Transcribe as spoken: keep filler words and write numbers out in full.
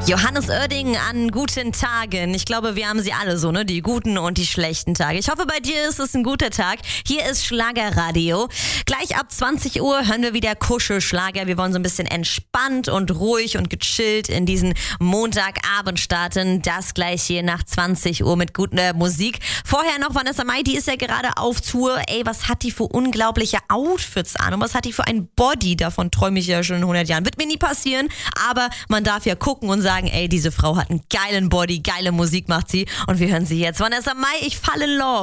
Johannes Oerding an guten Tagen. Ich glaube, wir haben sie alle so, ne? Die guten und die schlechten Tage. Ich hoffe, bei dir ist es ein guter Tag. Hier ist Schlagerradio. Gleich ab zwanzig Uhr hören wir wieder Kuschelschlager. Wir wollen so ein bisschen entspannt und ruhig und gechillt in diesen Montagabend starten. Das gleich hier nach zwanzig Uhr mit guter Musik. Vorher noch Vanessa Mai, die ist ja gerade auf Tour. Ey, was hat die für unglaubliche Outfits an und was hat die für ein Body? Davon träume ich ja schon in hundert Jahren. Wird mir nie passieren, aber man darf ja gucken und sagen, ey, diese Frau hat einen geilen Body, geile Musik macht sie und wir hören sie jetzt. Vanessa Mai, ich falle in love.